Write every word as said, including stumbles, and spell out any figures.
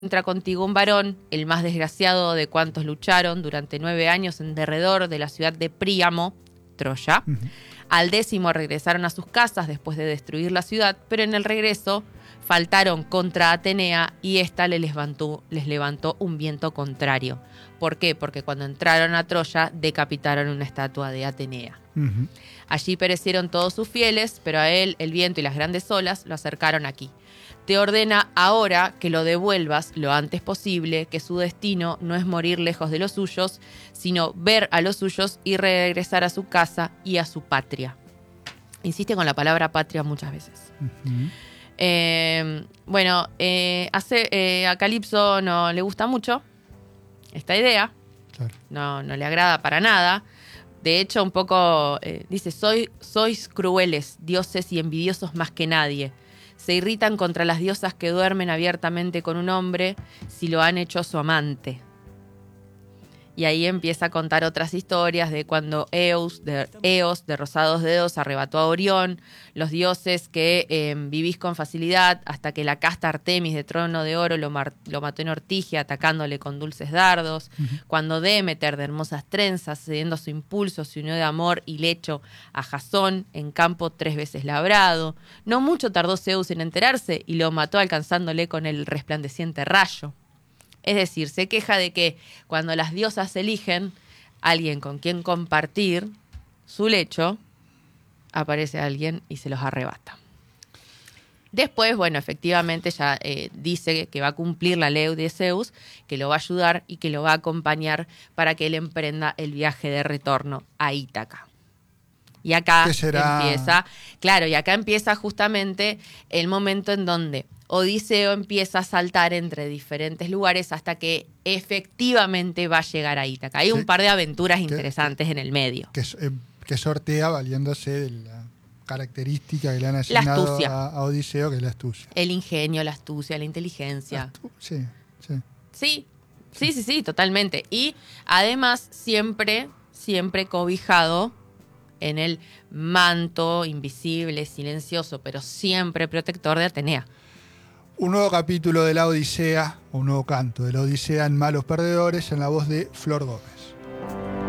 encuentra contigo un varón, el más desgraciado de cuantos lucharon durante nueve años en derredor de la ciudad de Príamo, Troya. Uh-huh. Al décimo regresaron a sus casas después de destruir la ciudad, pero en el regreso faltaron contra Atenea y ésta les levantó, les levantó un viento contrario. ¿Por qué? Porque cuando entraron a Troya decapitaron una estatua de Atenea. Uh-huh. Allí perecieron todos sus fieles, pero a él el viento y las grandes olas lo acercaron aquí. Te ordena ahora que lo devuelvas lo antes posible, que su destino no es morir lejos de los suyos, sino ver a los suyos y regresar a su casa y a su patria. Insiste con la palabra patria muchas veces. Uh-huh. Eh, bueno, eh, hace, eh, a Calipso no le gusta mucho esta idea, claro. no, no le agrada para nada. De hecho, un poco eh, dice, Soy, sois crueles, dioses y envidiosos más que nadie. Se irritan contra las diosas que duermen abiertamente con un hombre si lo han hecho su amante. Y ahí empieza a contar otras historias de cuando Eos, de, Eos, de rosados dedos, arrebató a Orión, los dioses que eh, vivís con facilidad, hasta que la casta Artemis de trono de oro lo, mar, lo mató en Ortigia, atacándole con dulces dardos. Uh-huh. Cuando Demeter, de hermosas trenzas, cediendo a su impulso, se unió de amor y lecho a Jasón, en campo tres veces labrado. No mucho tardó Zeus en enterarse y lo mató alcanzándole con el resplandeciente rayo. Es decir, se queja de que cuando las diosas eligen a alguien con quien compartir su lecho, aparece alguien y se los arrebata. Después, bueno, efectivamente ya eh, dice que va a cumplir la ley de Zeus, que lo va a ayudar y que lo va a acompañar para que él emprenda el viaje de retorno a Ítaca. Y acá empieza, claro, y acá empieza justamente el momento en donde Odiseo empieza a saltar entre diferentes lugares hasta que efectivamente va a llegar a Ítaca. Hay sí, un par de aventuras que, interesantes que, en el medio. Que, que sortea valiéndose de la característica que le han asignado a, a Odiseo, que es la astucia. El ingenio, la astucia, la inteligencia. Astu- sí, sí. Sí, sí, sí, sí, totalmente. Y además siempre, siempre cobijado en el manto invisible, silencioso, pero siempre protector de Atenea. Un nuevo capítulo de la Odisea, un nuevo canto de la Odisea en Malos Perdedores, en la voz de Flor Gómez.